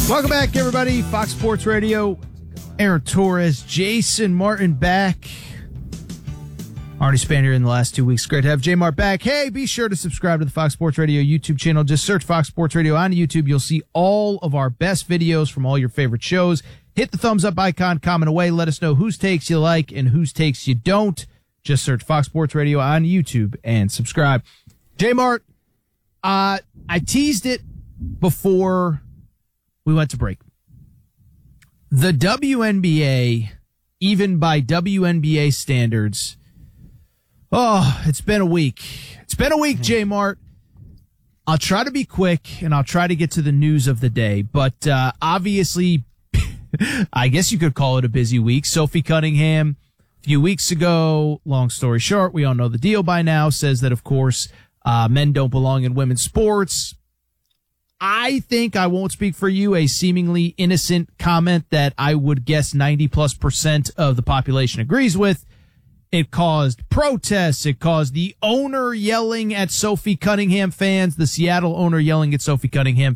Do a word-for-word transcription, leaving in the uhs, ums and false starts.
Welcome back, everybody. Fox Sports Radio. Aaron Torres, Jason Martin back. Arnie Spanier in the last two weeks. Great to have J Mart back. Hey, be sure to subscribe to the Fox Sports Radio YouTube channel. Just search Fox Sports Radio on YouTube. You'll see all of our best videos from all your favorite shows. Hit the thumbs up icon, comment away. Let us know whose takes you like and whose takes you don't. Just search Fox Sports Radio on YouTube and subscribe. J Mart, uh, I teased it before we went to break. The W N B A, even by W N B A standards, oh, it's been a week. It's been a week, J Mart. I'll try to be quick and I'll try to get to the news of the day, but uh, obviously, I guess you could call it a busy week. Sophie Cunningham, a few weeks ago, long story short, we all know the deal by now, says that, of course, uh, men don't belong in women's sports. I think, I won't speak for you, a seemingly innocent comment that I would guess ninety plus percent of the population agrees with. It caused protests. It caused the owner yelling at Sophie Cunningham fans, the Seattle owner yelling at Sophie Cunningham